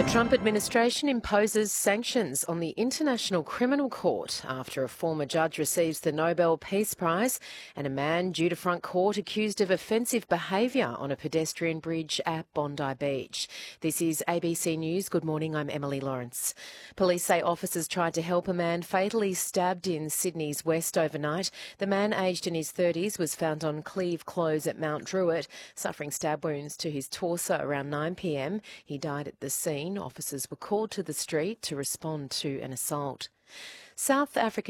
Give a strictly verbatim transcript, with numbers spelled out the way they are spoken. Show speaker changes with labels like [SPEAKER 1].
[SPEAKER 1] Trump administration imposes sanctions on the International Criminal Court after a former judge receives the Nobel Peace Prize and a man due to front court accused of offensive behaviour on a pedestrian bridge at Bondi Beach. This is A B C News. Good morning, I'm Emily Lawrence. Police say officers tried to help a man fatally stabbed in Sydney's West overnight. The man, aged in his thirties, was found on Cleve Close at Mount Druitt, suffering stab wounds to his torso around nine p m. He died at the scene. Officers were called to the street to respond to an assault. South African